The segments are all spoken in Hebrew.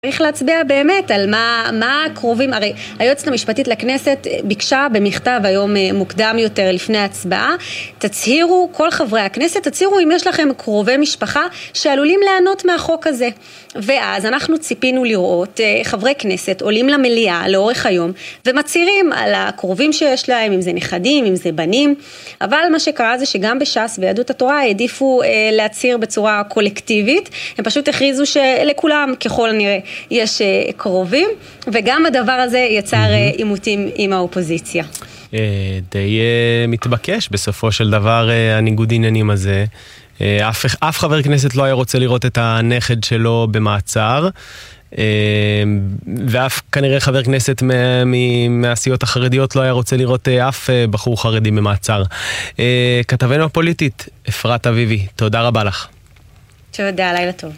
צריך להצביע באמת על מה הקרובים. הרי היועצת המשפטית לכנסת ביקשה במכתב היום מוקדם יותר לפני ההצבעה, תצהירו, כל חברי הכנסת, תצהירו אם יש לכם קרובי משפחה שעלולים ליהנות מהחוק הזה. ואז אנחנו ציפינו לראות חברי כנסת עולים למליאה לאורך היום ומצהירים על הקרובים שיש להם, אם זה נכדים, אם זה בנים. אבל מה שקרה זה שגם בש"ס ויהדות התורה העדיפו להצהיר בצורה קולקטיבית. הם פשוט הכריזו שלכולם ככל הנראה יש קרובים, וגם הדבר הזה יצר עימותים עם האופוזיציה. די מתבקש בסופו של דבר הניגוד עניינים הזה. אף חבר כנסת לא היה רוצה לראות את הנכד שלו במעצר, ואף כנראה חבר כנסת מהסיעות החרדיות לא היה רוצה לראות אף בחור חרדי במעצר. כתבנו הפוליטית, אפרת אביבי, תודה רבה לך. תודה, לילה טוב.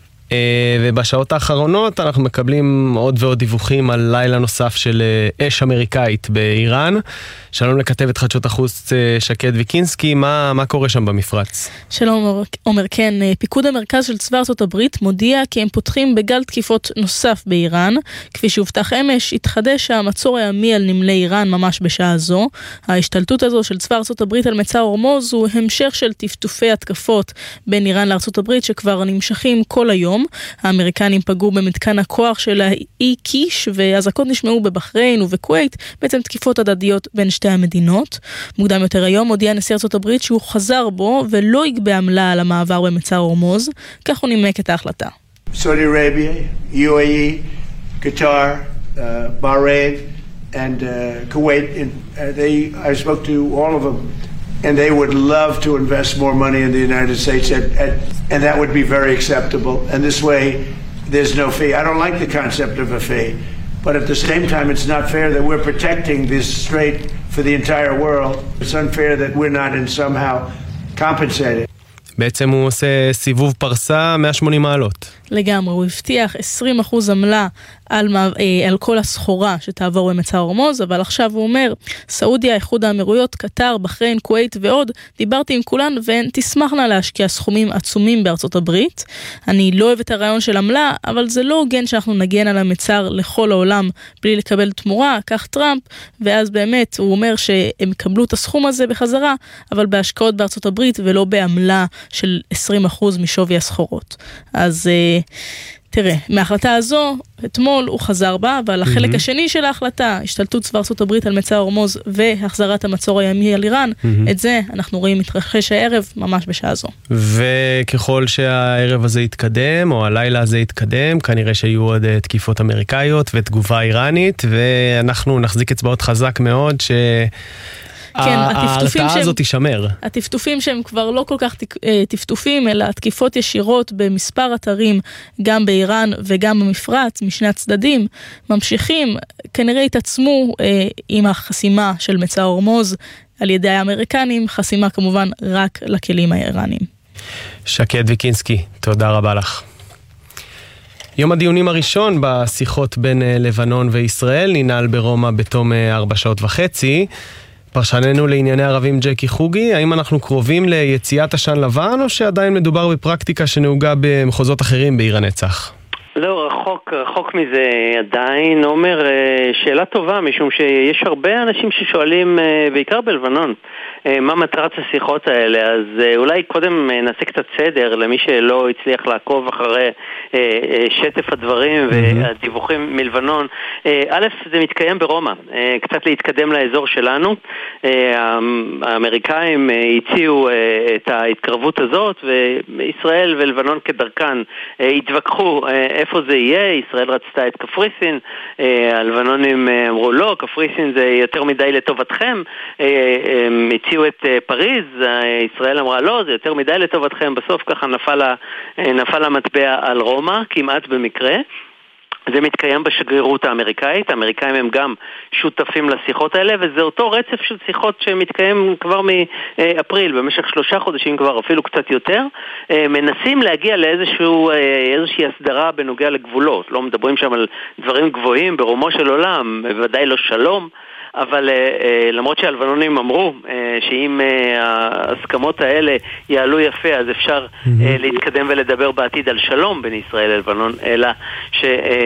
ובשעות האחרונות אנחנו מקבלים עוד ועוד דיווחים על לילה נוסף של אש אמריקאית באיראן. שלום לכתבת חדשות החוץ שקד ויקינסקי, מה קורה שם במפרץ? שלום עומר, כן, פיקוד המרכז של צבא ארצות הברית מודיע כי הם פותחים בגל תקיפות נוסף באיראן. כפי שהובטח אמש, התחדש המצור הימי על נמלי איראן ממש בשעה זו. ההשתלטות הזו של צבא ארצות הברית על מצר הורמוז הוא המשך של טפטופי התקפות בין איראן לארצות הברית שכבר נמשכים כל היום. האמריקנים פגעו במתקן הכוח של האי קיש, והזעקות נשמעו בבחריין ובכווית, בעצם תקיפות הדדיות בין שתי המדינות. מוקדם יותר היום הודיע נשיא ארצות הברית שהוא חזר בו ולא יגבה עמלה על המעבר במצר הורמוז. כך הוא נימק את ההחלטה. Saudi Arabia, UAE, Qatar, Bahrain and Kuwait, I spoke to all of them. And they would love to invest more money in the United States, and that would be very acceptable. And this way, there's no fee. I don't like the concept of a fee, but at the same time, it's not fair that we're protecting this strait for the entire world. It's unfair that we're not in somehow compensated. בעצם הוא עושה סיבוב פרסה 180 מעלות. לגמרי, הוא הבטיח 20% עמלה על כל הסחורה שתעבור במצר הורמוז, אבל עכשיו הוא אומר, סעודיה, איחוד האמירויות, קטר, בחריין, כווית ועוד, דיברתי עם כולן והן תשמחנה להשקיע סכומים עצומים בארצות הברית. אני לא אוהב את הרעיון של עמלה, אבל זה לא הוגן שאנחנו נגן על המצר לכל העולם בלי לקבל תמורה, כך טראמפ, ואז באמת הוא אומר שהם יקבלו את הסכום הזה בחזרה, אבל בהשקעות בארצות הברית ולא בעמלה של 20% משווי הסחורות. אז תראה, מההחלטה הזו, אתמול הוא חזר בה, אבל החלק השני של ההחלטה, השתלטות צבא ארצות הברית על מצר הורמוז והחזרת המצור הימי על איראן, את זה אנחנו רואים מתרחש הערב ממש בשעה זו. וככל שהערב הזה יתקדם, או הלילה הזה יתקדם, כנראה שיהיו עוד תקיפות אמריקאיות ותגובה איראנית, ואנחנו נחזיק אצבעות חזק מאוד כן, ההרתעה הזאת תישמר. הטפטופים שהם כבר לא כל כך טפטופים, אלא תקיפות ישירות במספר אתרים, גם באיראן וגם במפרץ, משני הצדדים, ממשיכים, כנראה התעצמו עם החסימה של מצר הורמוז על ידי האמריקנים, חסימה כמובן רק לכלים האיראנים. שקד ויקינסקי, תודה רבה לך. יום הדיונים הראשון בשיחות בין לבנון וישראל ננעל ברומא בתום 4.5 שעות. פרשננו לענייני ערבים ג'קי חוגי, האם אנחנו קרובים ליציאת עשן לבן, או שעדיין מדובר בפרקטיקה שנהוגה במחוזות אחרים בעיר הנצח? לא, רחוק מזה עדיין. אומר, שאלה טובה, משום שיש הרבה אנשים ששואלים, בעיקר בלבנון, מה מטרת השיחות האלה. אז אולי קודם נעשה קצת סדר למי שלא הצליח לעקוב אחרי שטף הדברים והדיווחים מלבנון. א', זה מתקיים ברומא, קצת להתקדם לאזור שלנו. האמריקאים הציעו את ההתקרבות הזאת, וישראל ולבנון כדרכן התווכחו איפה זה יהיה. ישראל רצתה את קפריסין, הלבנונים אמרו לא, קפריסין זה יותר מדי לטובתכם. הציעו את פריז, ישראל אמרה לא, זה יותר מדי לטובתכם. בסוף ככה נפל המטבע על רומא, כמעט במקרה. זה מתקיים בשגרירות האמריקאית, האמריקאים הם גם שותפים לשיחות האלה, וזה אותו רצף של שיחות שמתקיים כבר מאפריל, במשך 3 חודשים כבר, אפילו קצת יותר, מנסים להגיע לאיזושהי הסדרה בנוגע לגבולות, לא מדברים שם על דברים גבוהים ברומו של עולם, בוודאי לא שלום, אבל למרות שהלבנונים אמרו שאם ההסכמות האלה יעלו יפה, אז אפשר להתקדם ולדבר בעתיד על שלום בין ישראל ללבנון, אלא